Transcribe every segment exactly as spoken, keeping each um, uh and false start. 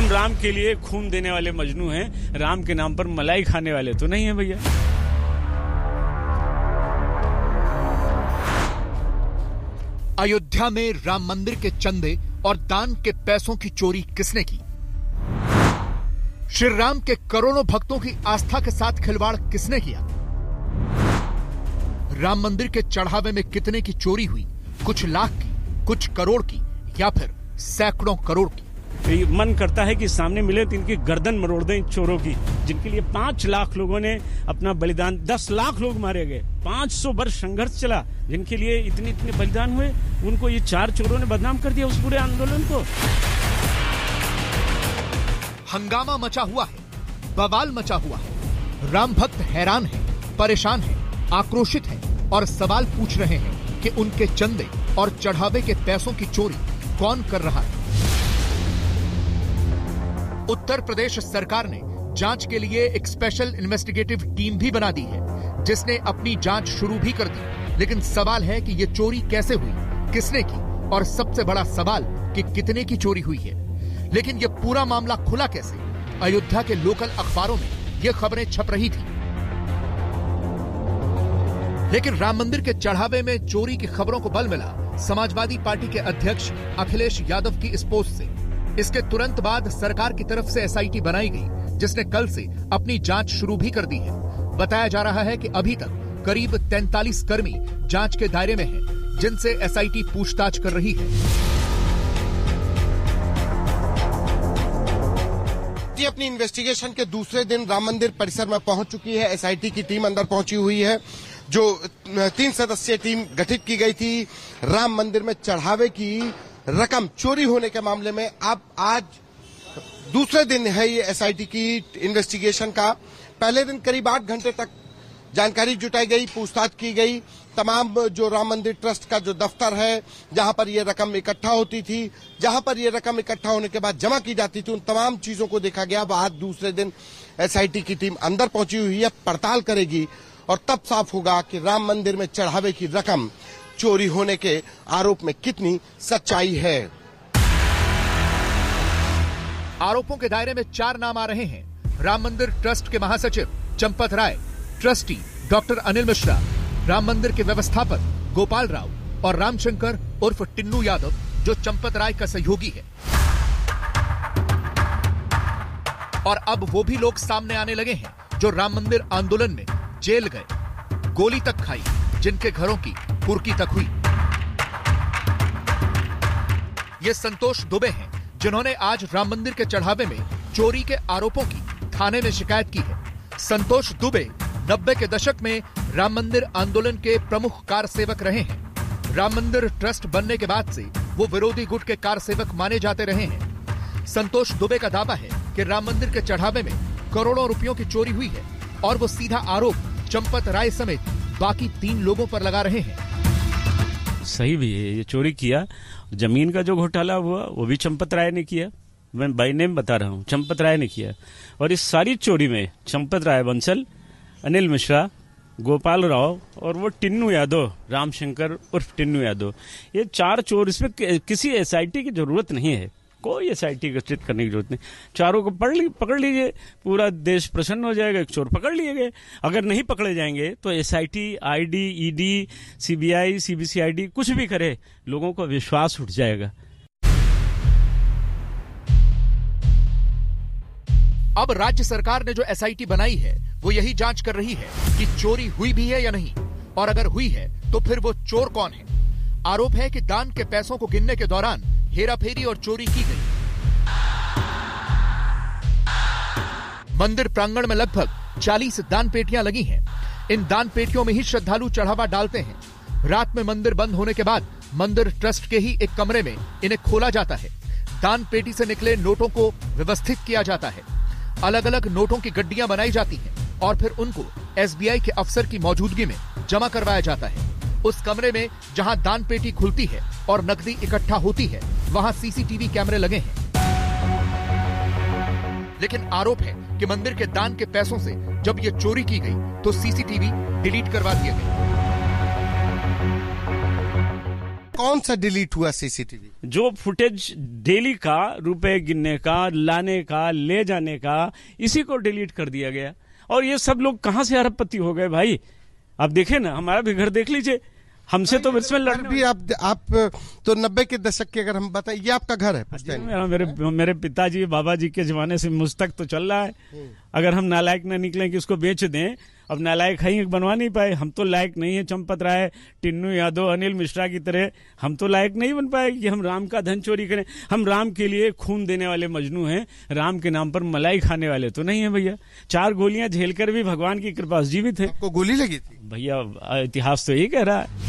राम के लिए खून देने वाले मजनू हैं, राम के नाम पर मलाई खाने वाले तो नहीं है भैया। अयोध्या में राम मंदिर के चंदे और दान के पैसों की चोरी किसने की? श्री राम के करोड़ों भक्तों की आस्था के साथ खिलवाड़ किसने किया? राम मंदिर के चढ़ावे में कितने की चोरी हुई? कुछ लाख की, कुछ करोड़ की, या फिर सैकड़ों करोड़ की? तो मन करता है कि सामने मिले तो इनकी गर्दन मरोड़ दें चोरों की, जिनके लिए पांच लाख लोगों ने अपना बलिदान, दस लाख लोग मारे गए, पांच सौ वर्ष संघर्ष चला, जिनके लिए इतने इतने बलिदान हुए, उनको ये चार चोरों ने बदनाम कर दिया, उस पूरे आंदोलन को। हंगामा मचा हुआ है, बवाल मचा हुआ है। राम भक्त हैरान है, परेशान है, आक्रोशित है और सवाल पूछ रहे हैं कि उनके चंदे और चढ़ावे के पैसों की चोरी कौन कर रहा है। उत्तर प्रदेश सरकार ने जांच के लिए एक स्पेशल इन्वेस्टिगेटिव टीम भी बना दी है, जिसने अपनी जांच शुरू भी कर दी। लेकिन सवाल है कि यह चोरी कैसे हुई, किसने की, और सबसे बड़ा सवाल कि कितने की चोरी हुई है। लेकिन यह पूरा मामला खुला कैसे? अयोध्या के लोकल अखबारों में यह खबरें छप रही थी। लेकिन राम मंदिर के चढ़ावे में चोरी की खबरों को बल मिला समाजवादी पार्टी के अध्यक्ष अखिलेश यादव की इस पोस्ट से। इसके तुरंत बाद सरकार की तरफ से एसआईटी बनाई गई, जिसने कल से अपनी जांच शुरू भी कर दी है। बताया जा रहा है कि अभी तक करीब तैंतालीस कर्मी जांच के दायरे में हैं, जिनसे एसआईटी पूछताछ कर रही है। अपनी इन्वेस्टिगेशन के दूसरे दिन राम मंदिर परिसर में पहुंच चुकी है। एसआईटी की टीम अंदर पहुंची हुई है, जो तीन सदस्यीय टीम गठित की गई थी राम मंदिर में चढ़ावे की रकम चोरी होने के मामले में। अब आज दूसरे दिन है ये एसआईटी की इन्वेस्टिगेशन का। पहले दिन करीब आठ घंटे तक जानकारी जुटाई गई, पूछताछ की गई। तमाम जो राम मंदिर ट्रस्ट का जो दफ्तर है, जहां पर ये रकम इकट्ठा होती थी, जहां पर ये रकम इकट्ठा होने के बाद जमा की जाती थी, उन तमाम चीजों को देखा गया। आज दूसरे दिन एसआईटी की टीम अंदर पहुंची हुई है, पड़ताल करेगी और तब साफ होगा कि राम मंदिर में चढ़ावे की रकम चोरी होने के आरोप में कितनी सच्चाई है। आरोपों के दायरे में चार नाम आ रहे हैं। राम मंदिर ट्रस्ट के महासचिव चंपत राय, ट्रस्टी डॉक्टर अनिल मिश्रा, राम मंदिर के व्यवस्थापक गोपाल राव और रामशंकर उर्फ टिन्नू यादव, जो चंपत राय का सहयोगी है। और अब वो भी लोग सामने आने लगे हैं जो राम मंदिर आंदोलन में जेल गए, गोली तक खाई, जिनके घरों की कुर्की तक हुई। ये संतोष दुबे हैं, जिन्होंने आज राम मंदिर के चढ़ावे में चोरी के आरोपों की थाने में शिकायत की है। संतोष दुबे नब्बे के दशक में राम मंदिर आंदोलन के प्रमुख कार सेवक रहे हैं। राम मंदिर ट्रस्ट बनने के बाद से वो विरोधी गुट के कार सेवक माने जाते रहे हैं। संतोष दुबे का दावा है कि राम मंदिर के चढ़ावे में करोड़ों रुपयों की चोरी हुई है और वो सीधा आरोप चंपत राय समेत बाकी तीन लोगों पर लगा रहे हैं। सही भी है, ये चोरी किया। जमीन का जो घोटाला हुआ वो भी चंपत राय ने किया। मैं बाई नेम बता रहा हूँ, चंपत राय ने किया। और इस सारी चोरी में चंपत राय बंसल, अनिल मिश्रा, गोपाल राव और वो टिन्नू यादव, रामशंकर उर्फ टिन्नू यादव, ये चार चोर। इसमें किसी एसआईटी की जरूरत नहीं है, कोई एसआईटी गठित करने की जरूरत नहीं। चारों को पढ़ ली पकड़ लीजिए, पूरा देश प्रसन्न हो जाएगा। एक चोर पकड़ लिए गए। अगर नहीं पकड़े जाएंगे तो SIT, ID, ED, CBI, CBCID कुछ भी करे, लोगों को विश्वास उठ जाएगा। अब राज्य सरकार ने जो एसआईटी बनाई है वो यही जांच कर रही है कि चोरी हुई भी है या नहीं, और अगर हुई है तो फिर वो चोर कौन है। आरोप है कि दान के पैसों को गिनने के दौरान हेराफेरी और चोरी की गई। मंदिर प्रांगण में लगभग चालीस दान पेटियां लगी हैं। इन दान पेटियों में ही श्रद्धालु चढ़ावा डालते हैं। रात में मंदिर बंद होने के बाद मंदिर ट्रस्ट के ही एक कमरे में इन्हें खोला जाता है। दान पेटी से निकले नोटों को व्यवस्थित किया जाता है। अलग अलग नोटों की गड्डियां बनाई जाती हैं और फिर उनको एसबीआई के अफसर की मौजूदगी में जमा करवाया जाता है। उस कमरे में जहां दान पेटी खुलती है और नकदी इकट्ठा होती है, वहां सीसीटीवी कैमरे लगे हैं। लेकिन आरोप है कि मंदिर के दान के पैसों से जब ये चोरी की गई तो सीसीटीवी डिलीट करवा दिए गए। कौन सा डिलीट हुआ सीसीटीवी? जो फुटेज डेली का, रुपए गिनने का, लाने का, ले जाने का, इसी को डिलीट कर दिया गया। और ये सब लोग कहां से अरबपति हो गए भाई? आप देखें ना, हमारा भी घर देख लीजिए, हमसे तो इसमें लड़ने भी आप आप तो नब्बे के दशक के, अगर हम बताएं, ये आपका घर है? मेरा मेरे मेरे पिताजी बाबा जी के जमाने से मुझ तक तो चल रहा है। अगर हम नालायक न निकले कि उसको बेच दें, अब नालायक है बनवा नहीं पाए, हम तो लायक नहीं है चंपत राय, टिन्नू यादव, अनिल मिश्रा की तरह हम तो लायक नहीं बन पाए कि हम राम का धन चोरी करें। हम राम के लिए खून देने वाले मजनू हैं, राम के नाम पर मलाई खाने वाले तो नहीं है भैया। चार गोलियां झेलकर भी भगवान की कृपा से जीवित है। आपको गोली लगी थी? भैया इतिहास तो यही कह रहा है।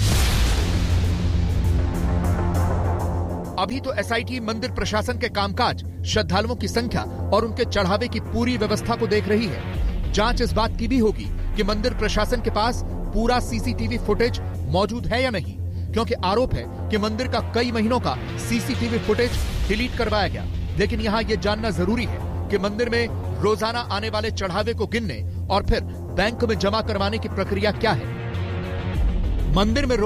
अभी तो एसआईटी मंदिर प्रशासन के कामकाज, श्रद्धालुओं की संख्या और उनके चढ़ावे की पूरी व्यवस्था को देख रही है। जांच इस बात की भी होगी कि मंदिर प्रशासन के पास पूरा सीसीटीवी फुटेज मौजूद है या नहीं, क्योंकि आरोप है कि मंदिर का कई महीनों का सीसीटीवी फुटेज डिलीट करवाया गया। लेकिन यहाँ यह जानना जरूरी है कि मंदिर में रोजाना आने वाले चढ़ावे को गिनने और फिर बैंक में जमा करवाने की प्रक्रिया क्या है। मंदिर में